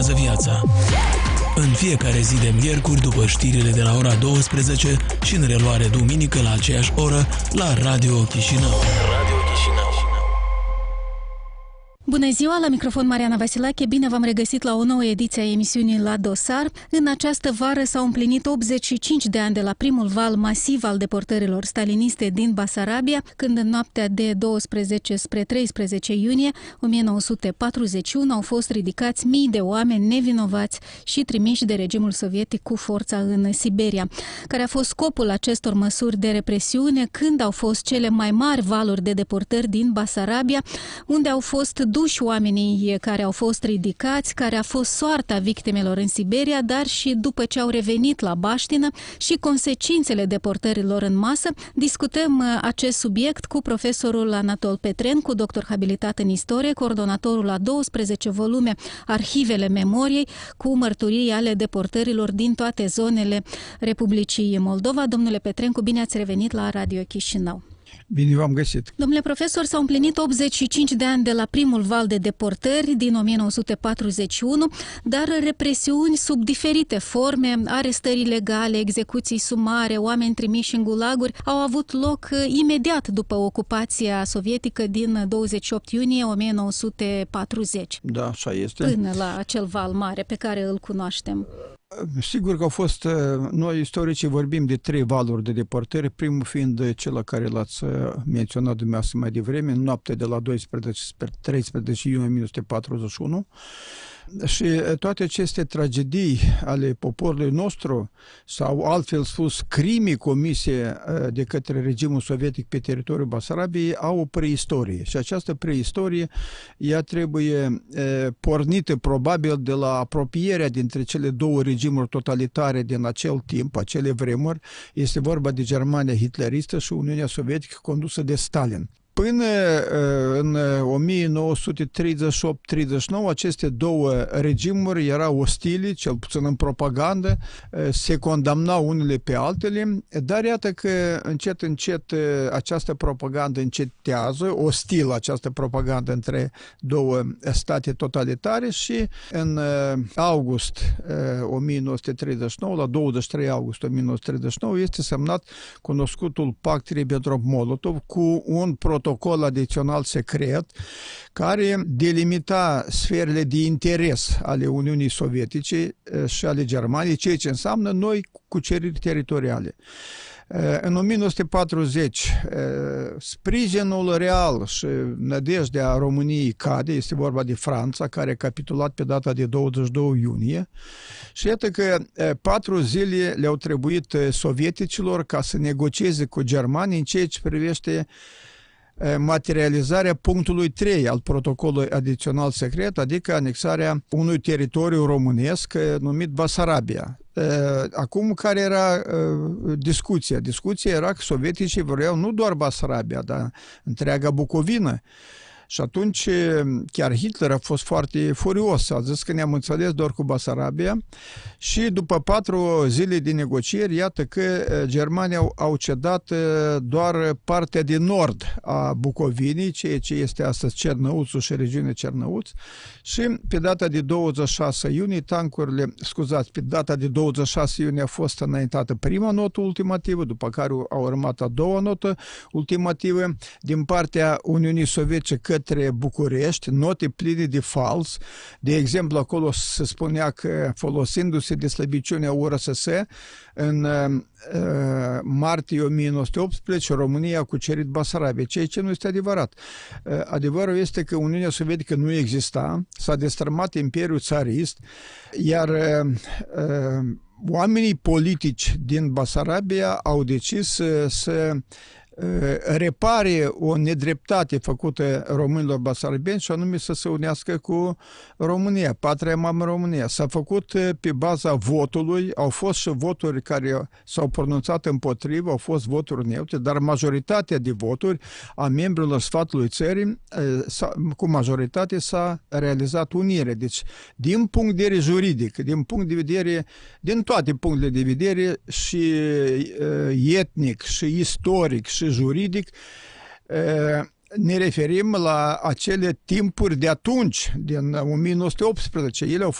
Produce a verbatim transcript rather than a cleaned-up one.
Salvează viața. În fiecare zi de miercuri, după știrile de la ora douăsprezece și în reluare duminică la aceeași oră, la Radio Chișinău. Radio Chișinău. Bună ziua, la microfon Mariana Vasilache, bine v-am regăsit la o nouă ediție a emisiunii La Dosar. În această vară s-au împlinit optzeci și cinci de ani de la primul val masiv al deportărilor staliniste din Basarabia, când în noaptea de douăsprezece spre treisprezece iunie o mie nouă sute patruzeci și unu au fost ridicați mii de oameni nevinovați și trimiși de regimul sovietic cu forța în Siberia. Care a fost scopul acestor măsuri de represiune, când au fost cele mai mari valuri de deportări din Basarabia, unde au fost duși oamenii care au fost ridicați, care a fost soarta victimelor în Siberia, dar și după ce au revenit la baștină și consecințele deportărilor în masă. Discutăm acest subiect cu profesorul Anatol Petrencu, doctor habilitat în istorie, coordonatorul la douăsprezece volume Arhivele Memoriei, cu mărturii ale deportărilor din toate zonele Republicii Moldova. Domnule Petrencu, bine ați revenit la Radio Chișinău. Bine v-am găsit. Domnule profesor, s-au împlinit optzeci și cinci de ani de la primul val de deportări din o mie nouă sute patruzeci și unu, dar represiuni sub diferite forme, arestări ilegale, execuții sumare, oameni trimiși în gulaguri au avut loc imediat după ocupația sovietică din douăzeci și opt iunie o mie nouă sute patruzeci. Da, așa este. Până la acel val mare pe care îl cunoaștem. Sigur că au fost, noi istoricii vorbim de trei valuri de deportări, primul fiind cel care l-ați menționat dumneavoastră mai devreme, în noaptea de la doisprezece spre treisprezece iunie o mie nouă sute patruzeci și unu. Și toate aceste tragedii ale poporului nostru, sau altfel spus, crime comise de către regimul sovietic pe teritoriul Basarabiei, au o preistorie. Și această preistorie, ea trebuie pornită probabil de la apropierea dintre cele două regimuri totalitare din acel timp, acele vremuri. Este vorba de Germania hitleristă și Uniunea Sovietică condusă de Stalin. Până în o mie nouă sute treizeci și opt treizeci și nouă, aceste două regimuri erau ostile, cel puțin în propagandă, se condamnau unele pe altele, dar iată că încet, încet această propagandă încetează, ostilă această propagandă între două state totalitare și în august o mie nouă sute treizeci și nouă, la douăzeci și trei august o mie nouă sute treizeci și nouă, este semnat cunoscutul Pact Ribbentrop-Molotov cu un protocol adițional secret care delimita sferele de interes ale Uniunii Sovietice și ale Germaniei, ceea ce înseamnă noi cuceriri teritoriale. În o mie nouă sute patruzeci, sprijinul real și nădejdea României cade, este vorba de Franța, care a capitulat pe data de douăzeci și doi iunie, și iată că patru zile le-au trebuit sovieticilor ca să negocieze cu Germania în ceea ce privește materializarea punctului trei al protocolului adițional secret, adică anexarea unui teritoriu românesc numit Basarabia. Acum, care era discuția? Discuția era că sovieticii vreau nu doar Basarabia, dar întreaga Bucovină. Și atunci chiar Hitler a fost foarte furios, a zis că ne-am înțeles doar cu Basarabia, și după patru zile de negocieri, iată că Germania au cedat doar partea de nord a Bucovinii, ceea ce este astăzi Cernăuțul și regiunea Cernăuț, și pe data de douăzeci și șase iunie, tancurile, scuzați, pe data de douăzeci și șase iunie a fost înaintată prima notă ultimativă, după care au urmat a doua notă ultimativă din partea Uniunii Sovietice către București, note pline de fals. De exemplu, acolo se spunea că, folosindu-se de slăbiciunea U R S S, în uh, martie o mie nouă sute optsprezece România a cucerit Basarabia, ceea ce nu este adevărat. Uh, adevărul este că Uniunea Sovietică nu exista, s-a destrămat Imperiul Țarist, iar uh, uh, oamenii politici din Basarabia au decis să, să repare o nedreptate făcută românilor basarabeni, și anume să se unească cu România, patria mamă România. S-a făcut pe baza votului, au fost și voturi care s-au pronunțat împotrivă, au fost voturi neutre, dar majoritatea de voturi a membrilor sfatului țării, cu majoritate s-a realizat unire. Deci, din punct de vedere juridic, din punct de vedere, din toate punctele de vedere, și etnic, și istoric, și juridic, ne referim la acele timpuri de atunci, din o mie nouă sute optsprezece. Ele au